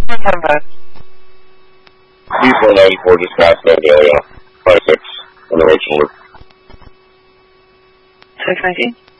B494, just past Vandalia, 56 in the Rachel Loop. 619?